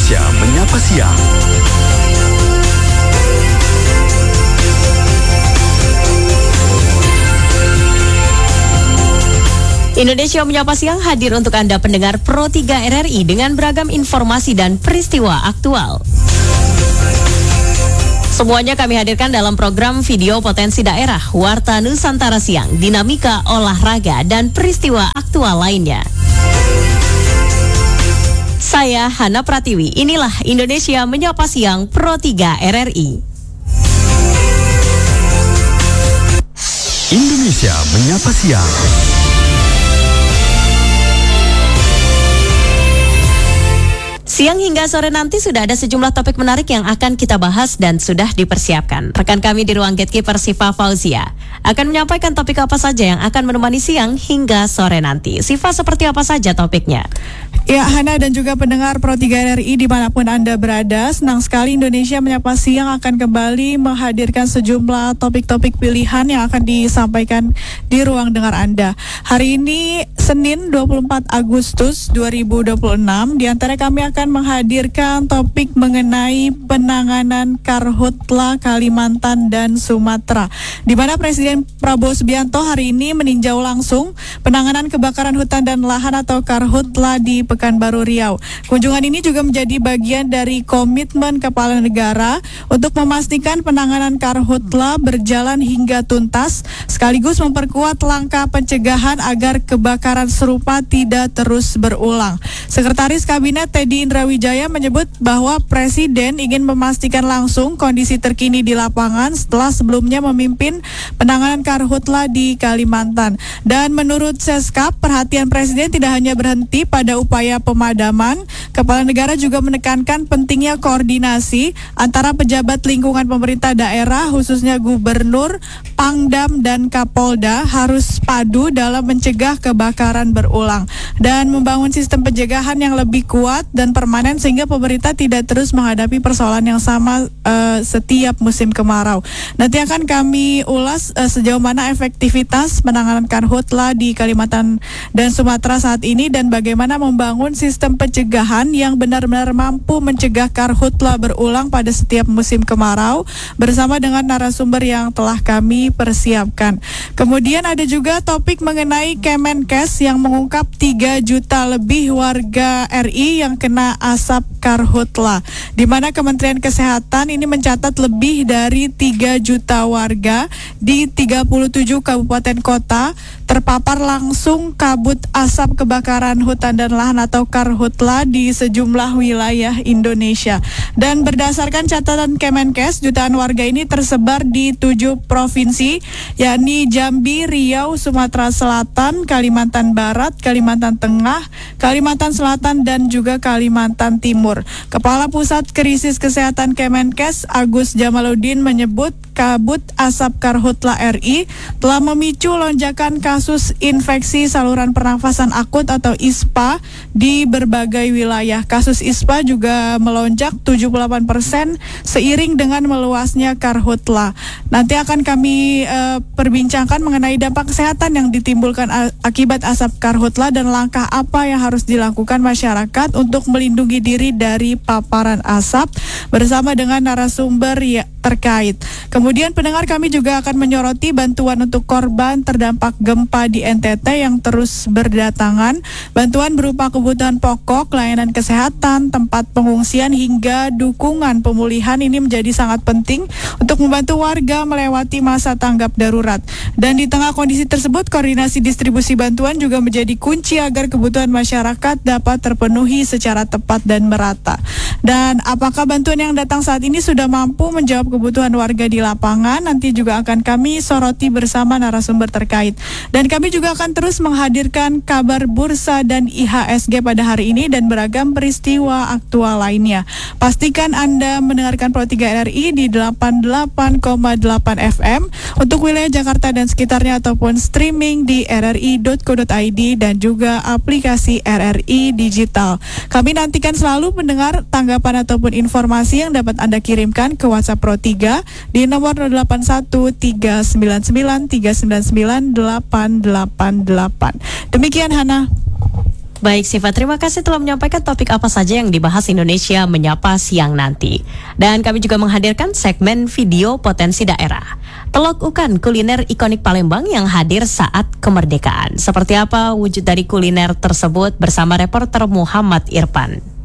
Indonesia Menyapa Siang. Indonesia Menyapa Siang hadir untuk Anda pendengar Pro 3 RRI dengan beragam informasi dan peristiwa aktual. Semuanya kami hadirkan dalam program video potensi daerah, Warta Nusantara Siang, dinamika olahraga, dan peristiwa aktual lainnya. Saya Hana Pratiwi, inilah Indonesia Menyapa Siang Pro 3 RRI. Indonesia Menyapa Siang. Siang hingga sore nanti sudah ada sejumlah topik menarik yang akan kita bahas dan sudah dipersiapkan. Rekan kami di ruang gatekeeper Siva Fauzia akan menyampaikan topik apa saja yang akan menemani siang hingga sore nanti. Siva, seperti apa saja topiknya? Ya, Hana dan juga pendengar Pro 3 RRI dimanapun Anda berada, senang sekali Indonesia Menyapa Siang akan kembali menghadirkan sejumlah topik-topik pilihan yang akan disampaikan di ruang dengar Anda. Hari ini Senin 24 Agustus 2026, di antara kami akan menghadirkan topik mengenai penanganan Karhutla Kalimantan dan Sumatera, di mana Presiden Prabowo Subianto hari ini meninjau langsung penanganan kebakaran hutan dan lahan atau Karhutla di Pekanbaru Riau. Kunjungan ini juga menjadi bagian dari komitmen Kepala Negara untuk memastikan penanganan Karhutla berjalan hingga tuntas, sekaligus memperkuat langkah pencegahan agar kebakaran serupa tidak terus berulang. Sekretaris Kabinet Teddy Indrawijaya menyebut bahwa Presiden ingin memastikan langsung kondisi terkini di lapangan setelah sebelumnya memimpin penanganan Karhutla di Kalimantan. Dan menurut Seskap, perhatian Presiden tidak hanya berhenti pada upaya pemadaman, Kepala Negara juga menekankan pentingnya koordinasi antara pejabat lingkungan pemerintah daerah, khususnya Gubernur, Pangdam, dan Kapolda harus padu dalam mencegah kebakaran berulang dan membangun sistem pencegahan yang lebih kuat dan permanen sehingga pemerintah tidak terus menghadapi persoalan yang sama setiap musim kemarau. Nanti akan kami ulas sejauh mana efektivitas penanganan Karhutla di Kalimantan dan Sumatera saat ini dan bagaimana membangun sistem pencegahan yang benar-benar mampu mencegah Karhutla berulang pada setiap musim kemarau bersama dengan narasumber yang telah kami persiapkan. Kemudian ada juga topik mengenai Kemenkes yang mengungkap 3 juta lebih warga RI yang kena asap Karhutla, di mana Kementerian Kesehatan ini mencatat lebih dari 3 juta warga di 37 kabupaten kota terpapar langsung kabut asap kebakaran hutan dan lahan atau Karhutla di sejumlah wilayah Indonesia. Dan berdasarkan catatan Kemenkes, jutaan warga ini tersebar di 7 provinsi, yakni Jambi, Riau, Sumatera Selatan, Kalimantan Barat, Kalimantan Tengah, Kalimantan Selatan, dan juga Kalimantan Timur. Kepala Pusat Krisis Kesehatan Kemenkes, Agus Jamaluddin, menyebut kabut asap Karhutla RI telah memicu lonjakan kasus infeksi saluran pernafasan akut atau ISPA di berbagai wilayah. Kasus ISPA juga melonjak 78% seiring dengan meluasnya Karhutla. Nanti akan kami perbincangkan mengenai dampak kesehatan yang ditimbulkan akibat asap Karhutla dan langkah apa yang harus dilakukan masyarakat untuk melindungi diri dari paparan asap bersama dengan narasumber terkait. Kemudian pendengar, kami juga akan menyoroti bantuan untuk korban terdampak gempa di NTT yang terus berdatangan. Bantuan berupa kebutuhan pokok, layanan kesehatan, tempat pengungsian hingga dukungan pemulihan ini menjadi sangat penting untuk membantu warga melewati masa tanggap darurat. Dan di tengah kondisi tersebut, koordinasi distribusi bantuan juga menjadi kunci agar kebutuhan masyarakat dapat terpenuhi secara tepat dan merata. Dan apakah bantuan yang datang saat ini sudah mampu menjawab kebutuhan warga di lapangan? Nanti juga akan kami soroti bersama narasumber terkait. Dan kami juga akan terus menghadirkan kabar bursa dan IHSG pada hari ini dan beragam peristiwa aktual lainnya. Pastikan Anda mendengarkan Pro 3 RRI di 88,8 FM untuk wilayah Jakarta dan sekitarnya ataupun streaming di rri.co.id dan juga aplikasi RRI Digital. Kami nantikan selalu mendengar tanggapan ataupun informasi yang dapat Anda kirimkan ke WhatsApp Pro 3 di nomor 081399399888. Demikian, Hana. Baik Siva, terima kasih telah menyampaikan topik apa saja yang dibahas Indonesia Menyapa siang nanti. Dan kami juga menghadirkan segmen video potensi daerah. Telok Ukan, kuliner ikonik Palembang yang hadir saat kemerdekaan. Seperti apa wujud dari kuliner tersebut bersama reporter Muhammad Irfan.